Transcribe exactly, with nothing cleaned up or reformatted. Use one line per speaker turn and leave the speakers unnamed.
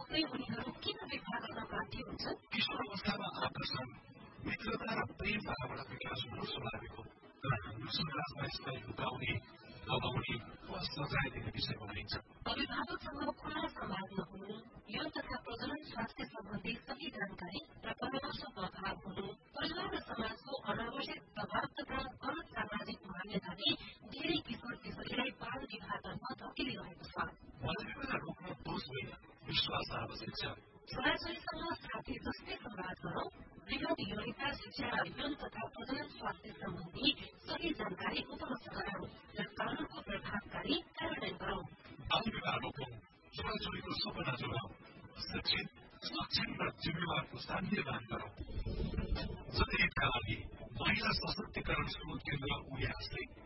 नहुँदै उनीहरू किन विवाह गर्न बाध्य हुन्छन्?
किशोर अवस्थामा आकर्षण, मित्रता र प्रेमबाट विकास हुनु स्वाभाविक हो। तर हाम्रो समाजमा यसलाई लुकाउने, दबाउने वा सजाय दिने विषय बनाइन्छ।
अभिभावकसँग खुला संवाद नहुनु, यौन तथा प्रजनन स्वास्थ्य सम्बन्धी सही जानकारी र परामर्शको अभाव हुनु, परिवार र समाजको अनावश्यक दबाव तथा गलत सामाजिक मान्यताले धेरै किशोर किशोरीलाई बाल विवाहतर्फ धकेलिरहेको छ।
बाल विवाह रोक्न दोष होइन, विश्वास आवश्यक छ।
छोराछोरीसँग साथी जस्तै संवाद गरौं, वृहत यौनिका शिक्षा र यौन तथा प्रजनन स्वास्थ्य सम्बन्धी सही जानकारी उपलब्ध गराउँ र कानूनको प्रभावकारी कार्यान्वयन गरौं।
बाल विवाह रोकौं, छोराछोरीको सपना जोगाउँ, शिक्षित, सक्षम र जिम्मेवार पुस्ता निर्माण गरौं। जनहितका लागि महिला सशक्तिकरण स्रोत केन्द्र उयासले